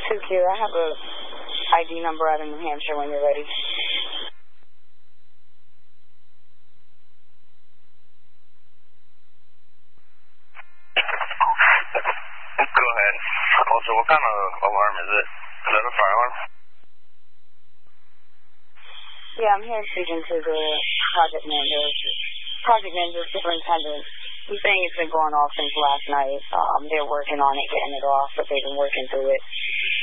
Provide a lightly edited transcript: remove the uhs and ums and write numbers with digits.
2Q, I have a ID number out of New Hampshire when you're ready. Go ahead. Also, what kind of alarm is it? Is that a fire alarm? Yeah, I'm here speaking to the project manager, superintendent. He's saying it's been going off since last night. They're working on it, getting it off, but they've been working through it.